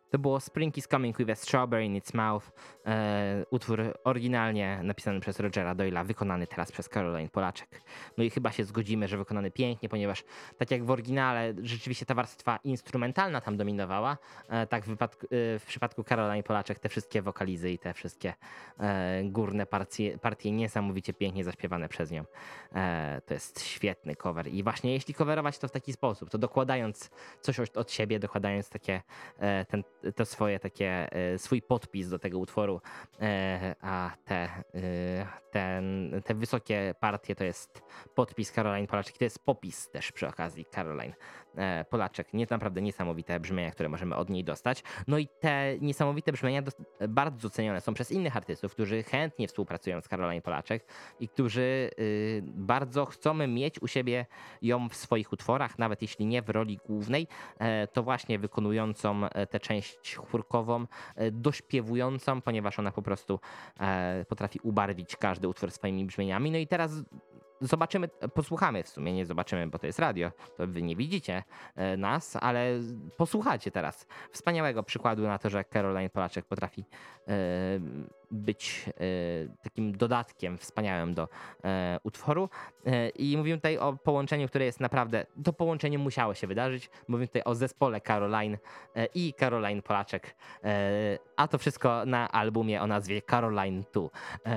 To było Spring is Coming with a Strawberry in its Mouth. Utwór oryginalnie napisany przez Rogera Doyle'a, wykonany teraz przez Caroline Polaczek. No i chyba się zgodzimy, że wykonany pięknie, ponieważ tak jak w oryginale rzeczywiście ta warstwa instrumentalna tam dominowała, tak w przypadku Caroline Polaczek te wszystkie wokalizy i te wszystkie górne partie niesamowicie pięknie zaśpiewane przez nią. To jest świetny cover i właśnie jeśli coverować to w taki sposób, to dokładając coś od siebie, dokładając to swoje swój podpis do tego utworu, a te wysokie partie to jest podpis Caroline Polaczek i to jest popis też przy okazji Caroline Polaczek. Naprawdę niesamowite brzmienia, które możemy od niej dostać. No i te niesamowite brzmienia bardzo cenione są przez innych artystów, którzy chętnie współpracują z Caroline Polaczek i którzy bardzo chcą mieć u siebie ją w swoich utworach, nawet jeśli nie w roli głównej, to właśnie wykonującą tę część chórkową, dośpiewującą, ponieważ ona po prostu potrafi ubarwić każdy utwór swoimi brzmieniami. No i teraz zobaczymy, posłuchamy w sumie, nie zobaczymy, bo to jest radio, to wy nie widzicie nas, ale posłuchacie teraz wspaniałego przykładu na to, że Caroline Polaczek potrafi być takim dodatkiem wspaniałym do utworu. I mówimy tutaj o połączeniu, które jest naprawdę, to połączenie musiało się wydarzyć. Mówimy tutaj o zespole Caroline i Caroline Polaczek, a to wszystko na albumie o nazwie Caroline 2.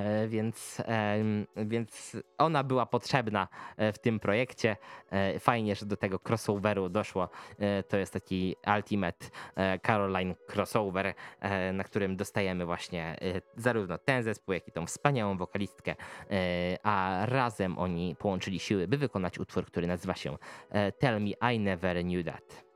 Więc ona była potrzebna w tym projekcie. Fajnie, że do tego crossoveru doszło. To jest taki ultimate Caroline crossover, na którym dostajemy właśnie zarówno ten zespół, jak i tą wspaniałą wokalistkę, a razem oni połączyli siły, by wykonać utwór, który nazywa się Tell Me I Never Knew That.